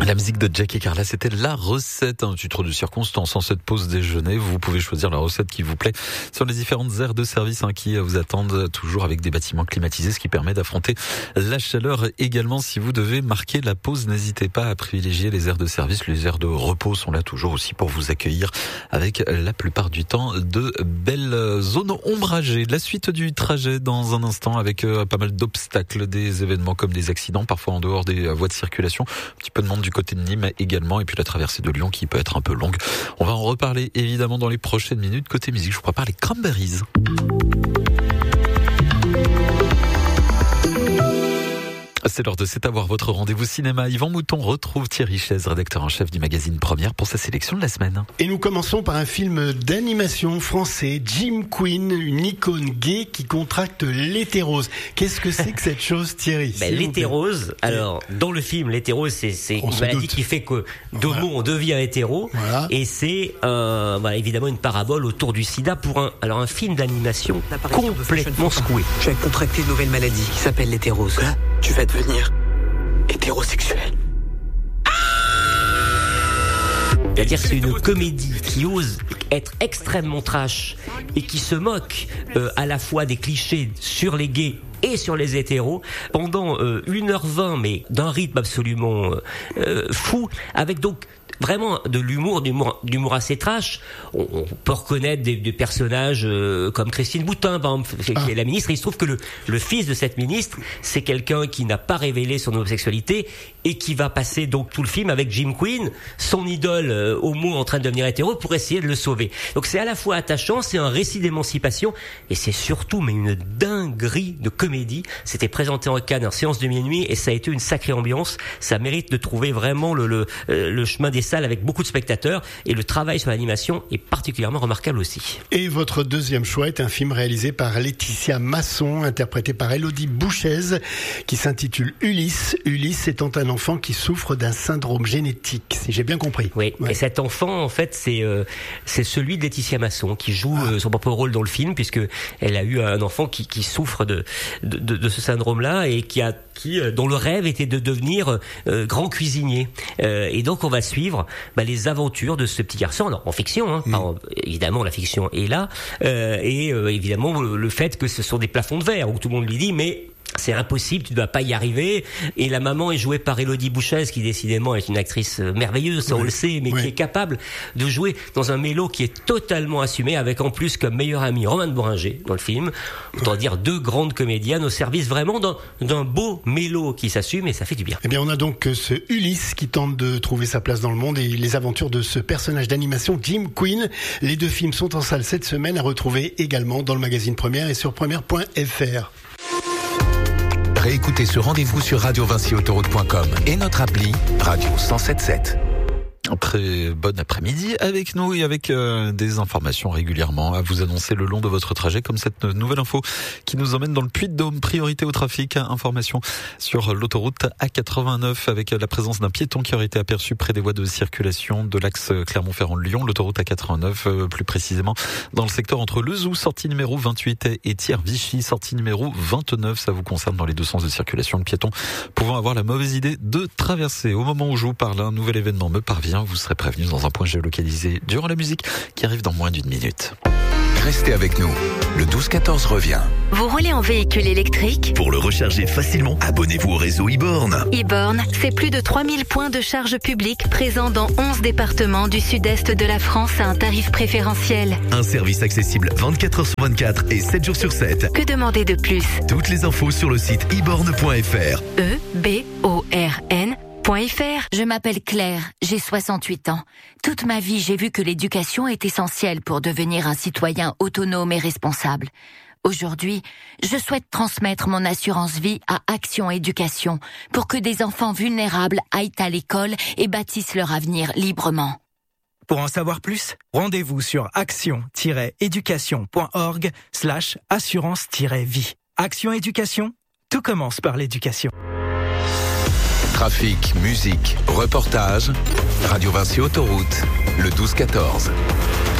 La musique de Jack et Carla, c'était la recette, un titre de circonstance en cette pause déjeuner. Vous pouvez choisir la recette qui vous plaît sur les différentes aires de service qui vous attendent, toujours avec des bâtiments climatisés, ce qui permet d'affronter la chaleur également. Si vous devez marquer la pause, n'hésitez pas à privilégier les aires de service. Les aires de repos sont là toujours aussi pour vous accueillir avec la plupart du temps de belles zones ombragées. La suite du trajet dans un instant avec pas mal d'obstacles, des événements comme des accidents, parfois en dehors des voies de circulation. Un petit peu de monde du côté de Nîmes également, et puis la traversée de Lyon qui peut être un peu longue. On va en reparler évidemment dans les prochaines minutes. Côté musique, je vous prépare les Cranberries. C'est l'heure de C'est à voir, votre rendez-vous cinéma. Yvan Mouton retrouve Thierry Chaise, rédacteur en chef du magazine Première, pour sa sélection de la semaine. Et nous commençons par un film d'animation français, Jim Queen, une icône gay qui contracte l'éthérose. Qu'est-ce que c'est que cette chose, Thierry? L'éthérose, alors dans le film, l'éthérose, c'est une maladie qui fait que d'homo on devient hétéro, et c'est évidemment une parabole autour du sida pour un film d'animation complètement secoué. Je vais contracter une nouvelle maladie qui s'appelle l'éthérose. Quoi? Tu vas devenir hétérosexuel. C'est-à-dire c'est une comédie qui ose être extrêmement trash et qui se moque à la fois des clichés sur les gays et sur les hétéros pendant 1h20, mais d'un rythme absolument fou, avec donc vraiment de d'humour assez trash. On peut reconnaître des personnages comme Christine Boutin, par exemple, qui est la ministre. Et il se trouve que le fils de cette ministre, c'est quelqu'un qui n'a pas révélé son homosexualité et qui va passer donc tout le film avec Jim Queen, son idole homo en train de devenir hétéro, pour essayer de le sauver. Donc c'est à la fois attachant, c'est un récit d'émancipation, et c'est surtout une dinguerie de comédie. C'était présenté en Cannes en séance de minuit, et ça a été une sacrée ambiance. Ça mérite de trouver vraiment le chemin des salles avec beaucoup de spectateurs, et le travail sur l'animation est particulièrement remarquable aussi. Et votre deuxième choix est un film réalisé par Laetitia Masson, interprété par Élodie Bouchez, qui s'intitule Ulysse. Ulysse étant un enfant qui souffre d'un syndrome génétique, si j'ai bien compris. Oui, et cet enfant, en fait, c'est celui de Laetitia Masson, qui joue son propre rôle dans le film, puisque elle a eu un enfant qui souffre de ce syndrome-là, et dont le rêve était de devenir grand cuisinier. Et donc on va suivre les aventures de ce petit garçon, en fiction, Alors, évidemment la fiction est là, et évidemment le fait que ce sont des plafonds de verre, où tout le monde lui dit mais c'est impossible, tu ne dois pas y arriver. Et la maman est jouée par Élodie Bouchez, qui décidément est une actrice merveilleuse, ça on le sait, mais qui est capable de jouer dans un mélo qui est totalement assumé, avec en plus comme meilleur ami Romain Boringer dans le film. Autant dire deux grandes comédiennes au service vraiment d'un beau mélo qui s'assume, et ça fait du bien. Eh bien, on a donc ce Ulysse qui tente de trouver sa place dans le monde, et les aventures de ce personnage d'animation, Jim Queen. Les deux films sont en salle cette semaine, à retrouver également dans le magazine Première et sur première.fr. Réécoutez ce rendez-vous sur radio-vinci-autoroute.com et notre appli Radio 107.7. Très bon après-midi avec nous, et avec des informations régulièrement à vous annoncer le long de votre trajet, comme cette nouvelle info qui nous emmène dans le Puy-de-Dôme. Priorité au trafic, information sur l'autoroute A89 avec la présence d'un piéton qui aurait été aperçu près des voies de circulation de l'axe Clermont-Ferrand-Lyon. L'autoroute A89, plus précisément dans le secteur entre Lezoux, sortie numéro 28, et Thiers-Vichy, sortie numéro 29. Ça vous concerne dans les deux sens de circulation. Le piéton pouvant avoir la mauvaise idée de traverser. Au moment où je vous parle, un nouvel événement me parvient. Vous serez prévenus dans un point géolocalisé durant la musique qui arrive dans moins d'une minute. Restez avec nous. Le 12-14 revient. Vous roulez en véhicule électrique? Pour le recharger facilement, abonnez-vous au réseau e-born. e-born, c'est plus de 3000 points de charge publique présents dans 11 départements du sud-est de la France à un tarif préférentiel. Un service accessible 24h/24 et 7 jours sur 7. Que demander de plus? Toutes les infos sur le site eborn.fr. E-B-O-R-N. Je m'appelle Claire, j'ai 68 ans. Toute ma vie, j'ai vu que l'éducation est essentielle pour devenir un citoyen autonome et responsable. Aujourd'hui, je souhaite transmettre mon assurance vie à Action Éducation pour que des enfants vulnérables aillent à l'école et bâtissent leur avenir librement. Pour en savoir plus, rendez-vous sur action-éducation.org/assurance-vie. Action Éducation, tout commence par l'éducation. Trafic, musique, reportage, Radio Vinci Autoroute, le 12-14.